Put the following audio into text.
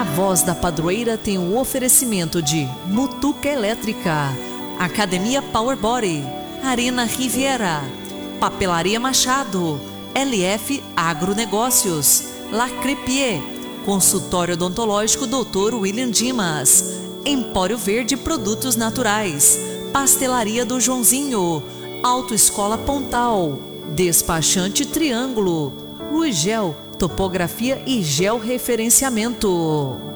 A Voz da Padroeira tem o oferecimento de Mutuca Elétrica, Academia Power Body, Arena Riviera, Papelaria Machado, LF Agronegócios, La Crepier, Consultório Odontológico Dr. William Dimas, Empório Verde Produtos Naturais, Pastelaria do Joãozinho, Autoescola Pontal, Despachante Triângulo, Ruigel, Topografia e Georreferenciamento.